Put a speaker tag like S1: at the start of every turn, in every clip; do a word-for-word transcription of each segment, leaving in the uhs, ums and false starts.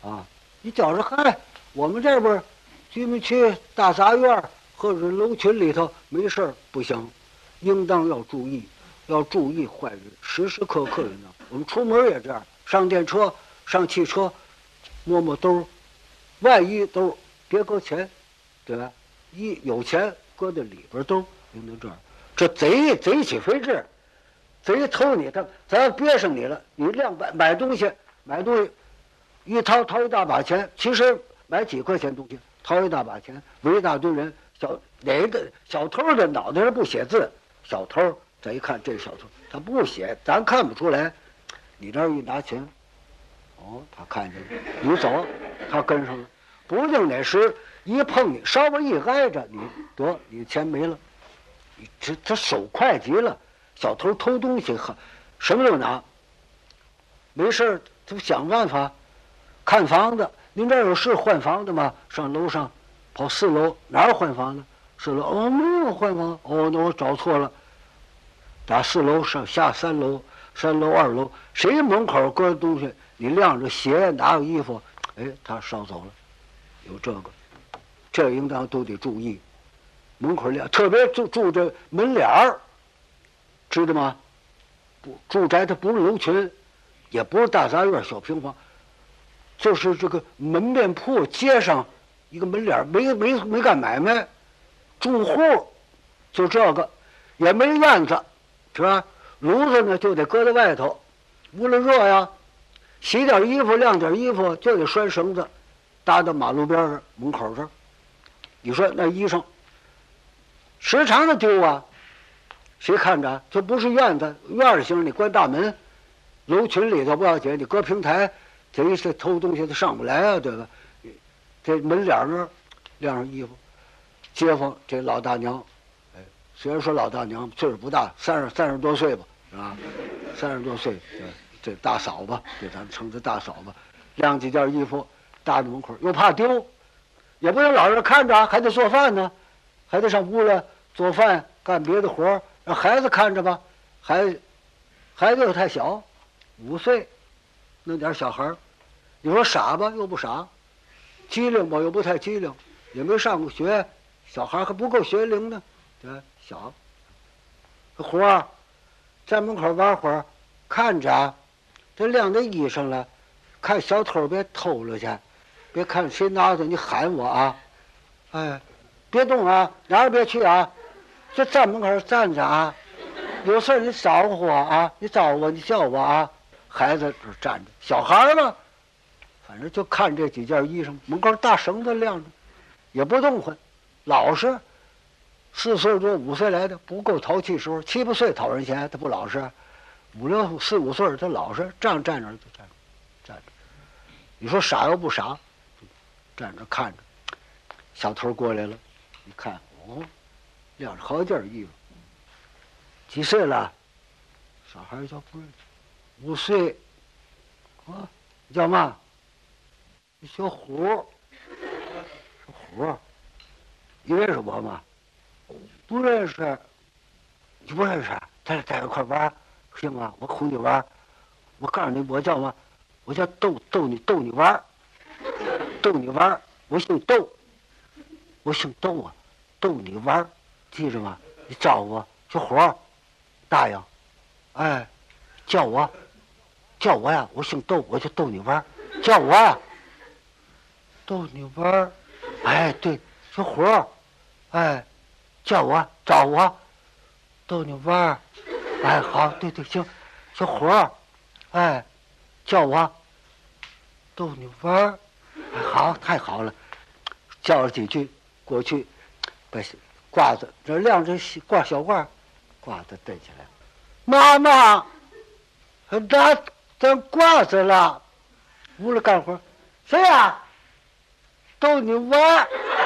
S1: 啊，你觉着嗨，我们这边居民区大杂院或者楼群里头没事儿不行，应当要注意，要注意坏人，时时刻刻应当。我们出门也这样，上电车、上汽车，摸摸兜，万一兜别搁钱，对吧？一有钱搁在里边兜，应当这样。这贼贼起飞智，贼偷你，他咱要憋上你了，你量买买东西，买东西。一掏掏一大把钱，其实买几块钱东西，掏一大把钱，围一大堆人，小哪个小偷的脑袋上不写字，小偷咱一看这小偷他不写，咱看不出来。你那儿一拿钱，哦，他看见了，你走，他跟上了，不定哪时一碰你，稍微一挨着你，得你钱没了，你这他手快极了，小偷偷东西很，什么都拿，没事他想办法。看房子，您这儿有是换房的吗？上楼上，跑四楼，哪儿换房子？四楼哦，没有换房，哦，那我找错了。打四楼上下三楼，三楼二楼，谁门口搁着东西，你晾着鞋，哪有衣服？哎，他捎走了，有这个，这应当都得注意。门口晾，特别住住这门脸儿，知道吗？不，住宅它不是楼群，也不是大杂院、小平房。就是这个门面铺街上一个门脸，没没没干买卖，住户就这个，也没院子，是吧？炉子呢就得搁在外头，屋里热呀，洗点衣服晾点衣服就得拴绳子，搭到马路边上门口这儿。你说那衣裳时常的丢啊，谁看着？这不是院子，院子行，你关大门，楼群里头不要紧，你搁平台。这一次偷东西他上不来啊，对吧？这门脸那儿晾上衣服，街坊这老大娘，哎，虽然说老大娘岁数不大，三十三十多岁吧，是吧？三十多岁，这大嫂吧，这咱们称之大嫂吧，晾几件衣服搭在门口，又怕丢，也不能老是看着，还得做饭呢，还得上屋来做饭干别的活让孩子看着吧，孩子孩子又太小，五岁。弄点小孩你说傻吧又不傻，机灵吧又不太机灵，也没上过学，小孩还不够学龄呢，对，小。活儿在门口玩会儿，看着这晾着衣裳了，看小偷别偷了去，别看谁拿着你喊我啊，哎，别动啊，哪儿别去啊，就站门口站着啊，有事你招呼我啊，你招呼我，你叫我啊。孩子这站着，小孩嘛，反正就看这几件衣裳，门口大绳子晾着，也不动换，老实。四岁多五岁来的不够淘气时候，七八岁讨人嫌，他不老实。五六四五岁他老实，站站着就站着，站着。你说傻又不傻，站着看着。小偷过来了，一看哦，晾着好件衣服。几岁了？小孩叫不认识。五岁，啊，叫嘛？小虎，小虎，你认识我吗？不认识，你不认识，咱俩在一块玩，行吗？我哄你玩，我告诉你，我叫嘛？我叫逗逗你逗你玩，逗你玩，我姓窦，我姓窦啊，逗你玩，记着吗？你找我，小虎，大爷，哎，叫我。叫我呀，我姓窦，我就逗你玩叫我呀，逗你玩哎，对，小虎哎，叫我找我，逗你玩哎，好，对对，行，小虎哎，叫我逗你玩哎，好，太好了，叫了几句，过去把褂子这晾着挂小褂，褂子戴起来，妈妈，拿咱褂子了，屋里干活，谁呀？逗你玩，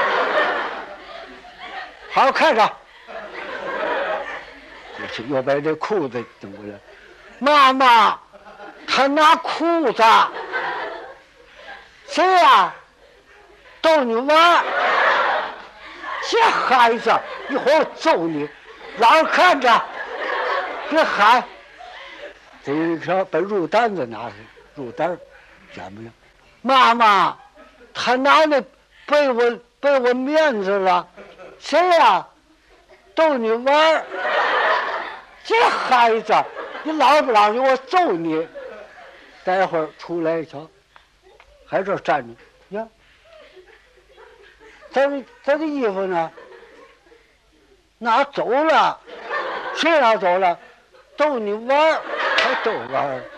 S1: 好好看着。又把这裤子整过来，妈妈，他拿裤子，谁呀？逗你玩，这孩子，一会儿我揍你，老实看着，别喊。这一条把入单子拿出来，入单，怎么样？ 妈妈，他拿那背我背我面子了。谁呀？逗你玩儿。这孩子，你老不老实，我揍你！待会儿出来一瞧，还这站着呀。他的他的衣服呢？拿走了。谁拿走了？逗你玩儿，还逗玩儿。